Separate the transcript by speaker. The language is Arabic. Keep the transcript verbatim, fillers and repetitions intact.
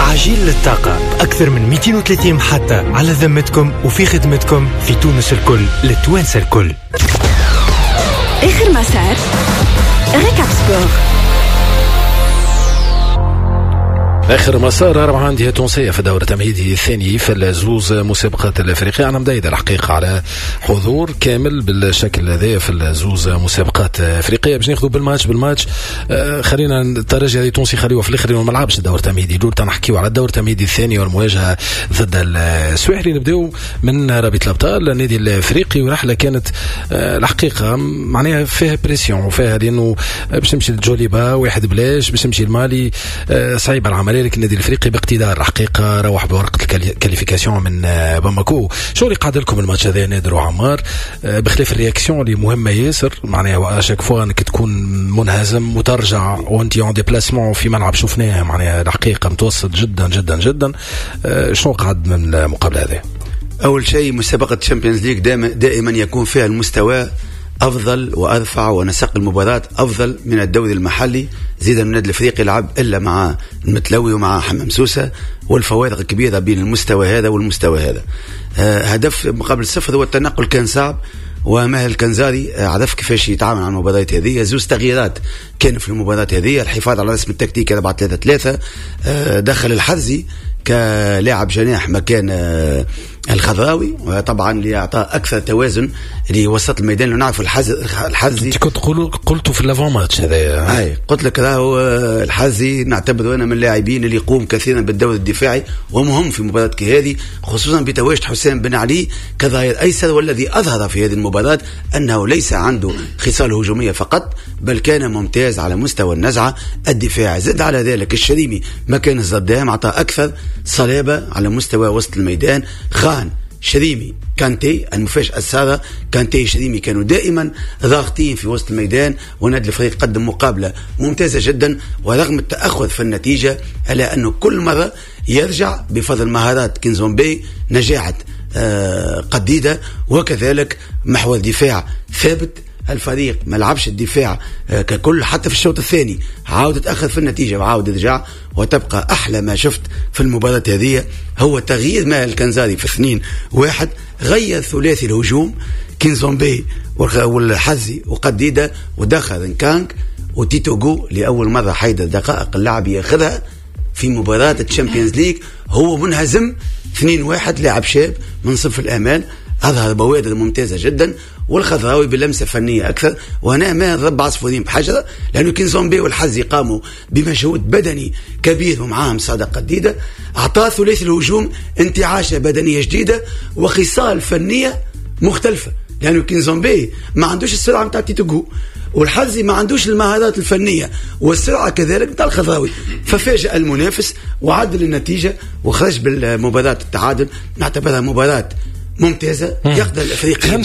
Speaker 1: عجين للطاقة بأكثر من مئتين وثلاثين محطة على ذمتكم وفي خدمتكم في تونس الكل للتوانسة الكل.
Speaker 2: آخر مسار ركاب سبور.
Speaker 3: آخر مسار أربعة أندية تونسية في الدورة التمهيدي الثاني في الزوز مسابقات الأفريقية. أنا مدايد الحقيقة على حضور كامل بالشكل هذا في الزوز مسابقات أفريقية باش ناخذوا بالماتش بالماتش. آه خلينا الترجي هذه تونسي خليوه في الآخر ما لعبش الدورة التمهيدي الأول. تنحكيو على الدورة التمهيدي الثاني والمواجهة ضد السواحلي. نبداو من رابطة الأبطال النادي الأفريقي ورحلة كانت آه الحقيقة معناها فيها بريسيون وفيها لأنه باش نمشي لجوليبا واحد بلاش باش نمشي المالي آه صعيب العملية. لكن النادي الافريقي باقتدار حقيقه روح بورقه الكاليفيكاسيون من باماكو. شو اللي قعد لكم الماتش هذا نادر وعمار بخلاف الرياكسيون اللي مهمه ياسر معناها اشاك فوا انك تكون منهزم وترجع وانت اون ديبلاسمون في ملعب شفناه معناها الحقيقه متوسط جدا جدا جدا. شنو قعد من المقابله هذه؟
Speaker 4: اول شيء مسابقه الشامبيونز ليج دائما يكون فيها المستوى أفضل وأرفع ونسق المباراة أفضل من الدوري المحلي. زيدا النادي الأفريقي لعب إلا مع المتلوي ومع حمام سوسة والفوارق كبيرة بين المستوى هذا والمستوى هذا. آه هدف مقابل صفر والتنقل كان صعب وماهر الكنزاري عرف كيفاش يتعامل مع المباراة هذه. زوز تغييرات كان في المباراة هذه الحفاظ على رسم التكتيك أربعة ثلاثة ثلاثة. آه دخل الحرزي كلاعب جناح مكان آه الخضراوي وطبعا اللي أعطاه أكثر توازن اللي وسط الميدان. لو نعرف الحرزي
Speaker 3: كنت قلت في اللافون ماتش هذا
Speaker 4: هاي قلت لك راهو الحرزي نعتبره أنا من اللاعبين اللي يقوم كثيرا بالدور الدفاعي ومهم في مباراة كهذه خصوصا بتواجد حسام بن علي كظهير أيسر والذي أظهر في هذه المباراة أنه ليس عنده خصال هجومية فقط بل كان ممتاز على مستوى النزعة الدفاعي. زد على ذلك الشريمي مكان الزدام أعطى أكثر صلابة على مستوى وسط الميدان. خان شريمي كانتي المفاجأة السارة كانتي شريمي كانوا دائما ضاغطين في وسط الميدان ونادي الفريق قدم مقابلة ممتازة جدا ورغم التأخذ في النتيجة ألا أنه كل مرة يرجع بفضل مهارات كينزومبي نجاعة آه قديدة وكذلك محور دفاع ثابت. الفريق ما لعبش الدفاع ككل حتى في الشوط الثاني عاود تأخذ في النتيجة وعاود يرجع وتبقى أحلى ما شفت في المباراة هذه هو تغيير ماهر الكنزاري في اثنين واحد غير ثلاثي الهجوم كينزومبي والحزي وقديدة ودخل نكانك وتيتوغو لأول مرة حيدر دقائق اللعب ياخذها في مباراة الشامبيونز ليج. هو منهزم اثنين واحد لاعب شاب من صف الأمان أظهر بوادر ممتازة جدا والخضراوي بلمسة فنية أكثر. وهنا ما ضرب عصفورين بحجرة لأنه كينزومبي والحزي قاموا بمجهود بدني كبير ومعاهم صادق قديدة أعطاه ثلاثي الهجوم انتعاشة بدنية جديدة وخصال فنية مختلفة لأنه كينزومبي ما عندوش السرعة متاع تيتوغو والحزي ما عندوش المهارات الفنية والسرعة كذلك متاع الخضراوي ففاجأ المنافس وعدل النتيجة وخرج بالمباراة التعادل. نعتبرها مباراة ممتازة يقدر الأفريقي